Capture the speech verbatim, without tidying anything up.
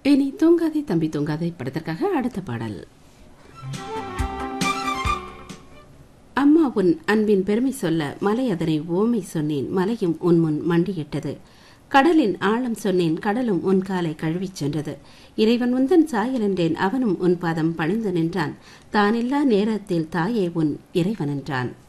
இனி தூங்காதே தம்பி தூங்காதே படத்திற்காக அடுத்த பாடல். அம்மா உன் அன்பின் பெருமை சொல்ல மலை அதனை ஓமை சொன்னேன், மலையும் உன் முன் மண்டியிட்டது. கடலின் ஆழம் சொன்னேன், கடலும் உன் காலை கழுவிச் சென்றது. இறைவன் உந்தன் சாயல் என்றேன், அவனும் உன் பாதம் பணிந்து நின்றான். தானில்லா நேரத்தில் தாயே உன் இறைவன் என்றான்.